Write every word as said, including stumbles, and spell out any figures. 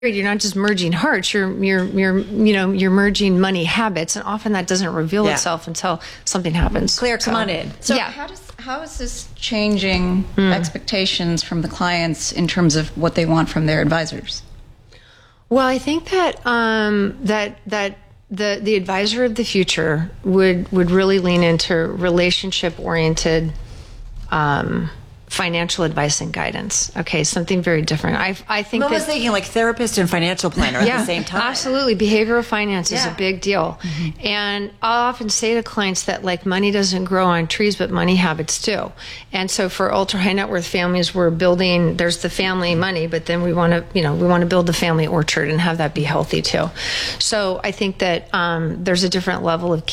You're not just merging hearts, you're you're you're you know you're merging money habits, and often that doesn't reveal Yeah. itself until something happens. Claire, come So, on in. So yeah. how does how is this changing expectations from the clients in terms of what they want from their advisors? Well, I think that um, that that the the advisor of the future would would really lean into relationship oriented um, financial advice and guidance. Okay, something very different. I I think I'm that almost thinking like therapist and financial planner at the same time. Absolutely. Behavioral finance is Yeah. a big deal. And I'll often say to clients that like money doesn't grow on trees, but money habits do. And so for ultra high net worth families, we're building, there's the family money, but then we want to, you know, we want to build the family orchard and have that be healthy too. So I think that um, there's a different level of